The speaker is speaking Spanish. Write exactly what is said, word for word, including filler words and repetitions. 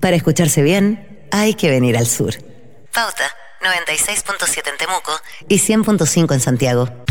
Para escucharse bien, hay que venir al sur. Pauta, noventa y seis punto siete en Temuco y cien punto cinco en Santiago.